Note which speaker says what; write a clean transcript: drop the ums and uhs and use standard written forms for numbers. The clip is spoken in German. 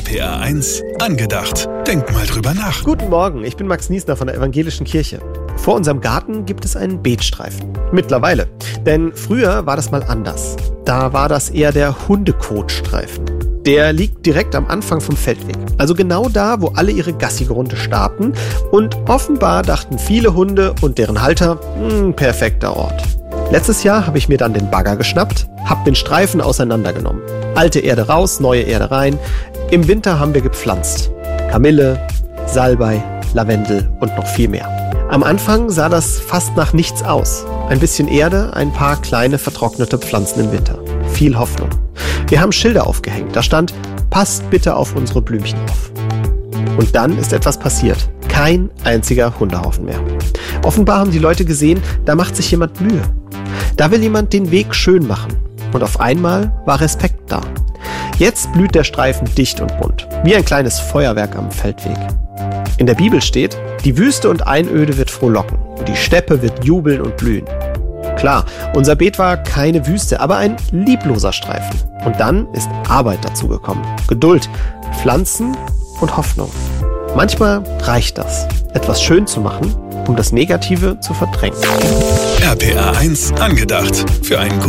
Speaker 1: RPA 1 angedacht. Denk mal drüber nach.
Speaker 2: Guten Morgen, ich bin Max Niesner von der Evangelischen Kirche. Vor unserem Garten gibt es einen Beetstreifen. Mittlerweile. Denn früher war das mal anders. Da war das eher der Hundekotstreifen. Der liegt direkt am Anfang vom Feldweg. Also genau da, wo alle ihre Gassi-Runde starten. Und offenbar dachten viele Hunde und deren Halter, perfekter Ort. Letztes Jahr habe ich mir dann den Bagger geschnappt, habe den Streifen auseinandergenommen. Alte Erde raus, neue Erde rein. Im Winter haben wir gepflanzt. Kamille, Salbei, Lavendel und noch viel mehr. Am Anfang sah das fast nach nichts aus. Ein bisschen Erde, ein paar kleine vertrocknete Pflanzen im Winter. Viel Hoffnung. Wir haben Schilder aufgehängt. Da stand, passt bitte auf unsere Blümchen auf. Und dann ist etwas passiert. Kein einziger Hundehaufen mehr. Offenbar haben die Leute gesehen, da macht sich jemand Mühe. Da will jemand den Weg schön machen. Und auf einmal war Respekt da. Jetzt blüht der Streifen dicht und bunt. Wie ein kleines Feuerwerk am Feldweg. In der Bibel steht, die Wüste und Einöde wird frohlocken. Und die Steppe wird jubeln und blühen. Klar, unser Beet war keine Wüste, aber ein liebloser Streifen. Und dann ist Arbeit dazugekommen. Geduld, Pflanzen und Hoffnung. Manchmal reicht das, etwas schön zu machen, um das Negative zu verdrängen.
Speaker 1: RPA 1 angedacht. Für einen